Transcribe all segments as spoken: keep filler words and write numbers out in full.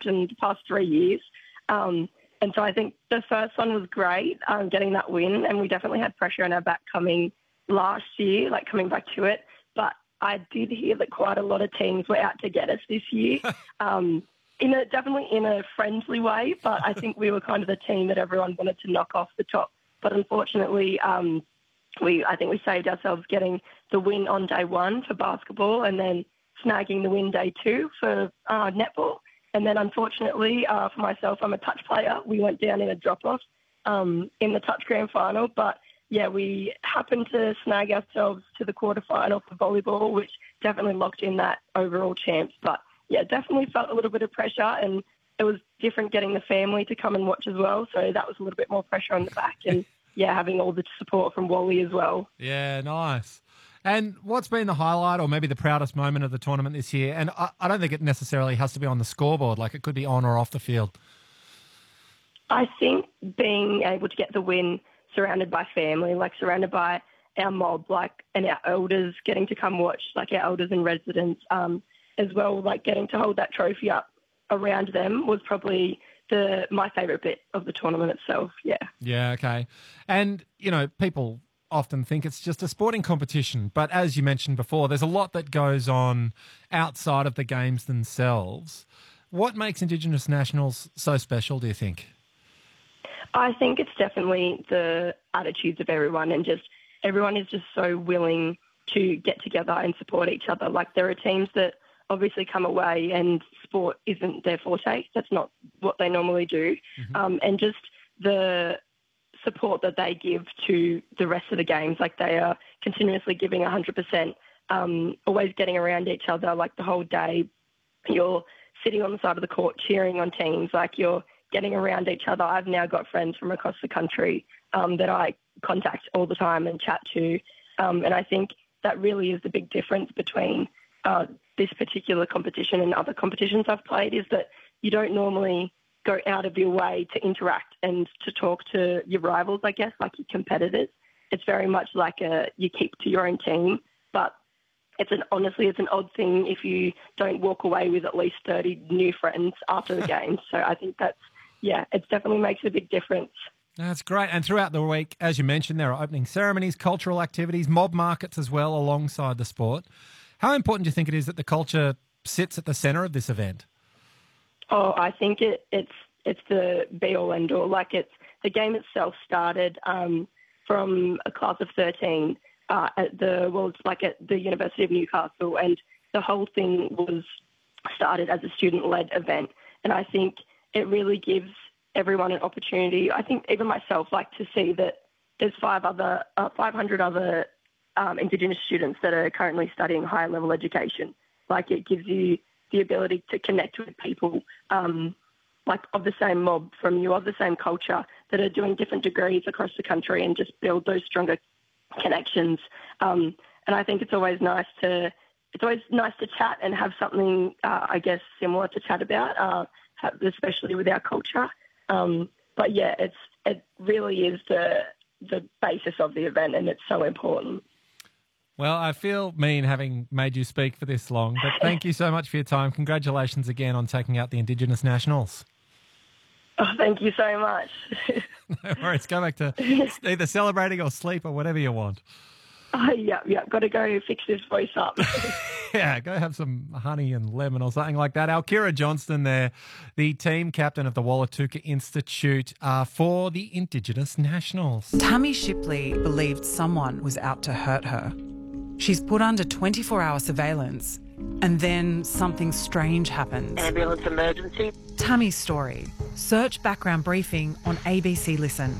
in the past three years. Um, and so I think the first one was great, um, getting that win, and we definitely had pressure on our back coming last year, like coming back to it. But I did hear that quite a lot of teams were out to get us this year, um, in a definitely in a friendly way. But I think we were kind of the team that everyone wanted to knock off the top. But unfortunately, um, we I think we saved ourselves getting the win on day one for basketball, and then snagging the win day two for uh, netball. And then unfortunately, uh, for myself, I'm a touch player. We went down in a drop-off um, in the touch grand final. But, yeah, we happened to snag ourselves to the quarterfinal for volleyball, which definitely locked in that overall champs. But, yeah, definitely felt a little bit of pressure, and it was different getting the family to come and watch as well. So that was a little bit more pressure on the back. And, yeah, having all the support from Wally as well. Yeah, nice. And what's been the highlight or maybe the proudest moment of the tournament this year? And I, I don't think it necessarily has to be on the scoreboard. Like, it could be on or off the field. I think being able to get the win surrounded by family, like surrounded by our mob, like, and our elders getting to come watch, like our elders and residents, um, as well, like getting to hold that trophy up around them was probably the my favourite bit of the tournament itself, yeah. Yeah, okay. And, you know, people often think it's just a sporting competition, but as you mentioned before, there's a lot that goes on outside of the games themselves. What makes Indigenous Nationals so special, do you think? I think it's definitely the attitudes of everyone, and just everyone is just so willing to get together and support each other. Like, there are teams that obviously come away and sport isn't their forte. That's not what they normally do. Mm-hmm. Um, and just the support that they give to the rest of the games. Like, they are continuously giving one hundred percent, um, always getting around each other, like the whole day. You're sitting on the side of the court cheering on teams, like you're getting around each other. I've now got friends from across the country um, that I contact all the time and chat to. Um, and I think that really is the big difference between uh, this particular competition and other competitions I've played, is that you don't normally go out of your way to interact and to talk to your rivals, I guess, like your competitors. It's very much like a, you keep to your own team, but it's an honestly, it's an odd thing if you don't walk away with at least thirty new friends after the game. So I think that's, yeah, it definitely makes a big difference. That's great. And throughout the week, as you mentioned, there are opening ceremonies, cultural activities, mob markets as well alongside the sport. How important do you think it is that the culture sits at the centre of this event? Oh, I think it, it's it's the be-all, end-all. Like, it's the game itself started um, from a class of thirteen uh, at the well, it's like at the University of Newcastle, and the whole thing was started as a student-led event. And I think it really gives everyone an opportunity. I think even myself, like, to see that there's five other, uh, five hundred other um, Indigenous students that are currently studying higher level education. Like, it gives you the ability to connect with people um, like of the same mob from you, of the same culture, that are doing different degrees across the country, and just build those stronger connections. Um, and I think it's always nice to it's always nice to chat and have something, uh, I guess, similar to chat about, uh, have, especially with our culture. Um, but yeah, it's it really is the the basis of the event, and it's so important. Well, I feel mean having made you speak for this long, but thank you so much for your time. Congratulations again on taking out the Indigenous Nationals. Oh, thank you so much. No worries. Go back to either celebrating or sleep or whatever you want. Oh, yeah, yeah. Got to go fix this voice up. Yeah, go have some honey and lemon or something like that. Alkira Johnston there, the team captain of the Wallatuka Institute uh, for the Indigenous Nationals. Tammy Shipley believed someone was out to hurt her. She's put under twenty-four hour surveillance, and then something strange happens. Ambulance emergency. Tammy's story. Search background briefing on A B C Listen.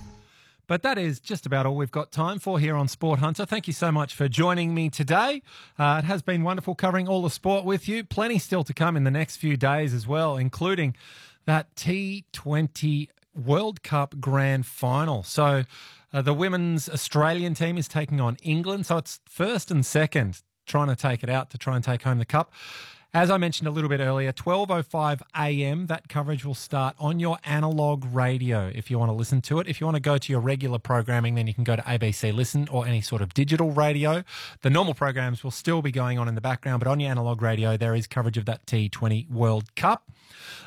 But that is just about all we've got time for here on Sport Hunter. Thank you so much for joining me today. Uh, it has been wonderful covering all the sport with you. Plenty still to come in the next few days as well, including that T twenty World Cup Grand Final. So uh, the women's Australian team is taking on England. So it's first and second trying to take it out to try and take home the cup. As I mentioned a little bit earlier, twelve oh five a m, that coverage will start on your analogue radio if you want to listen to it. If you want to go to your regular programming, then you can go to A B C Listen or any sort of digital radio. The normal programs will still be going on in the background, but on your analogue radio, there is coverage of that T twenty World Cup.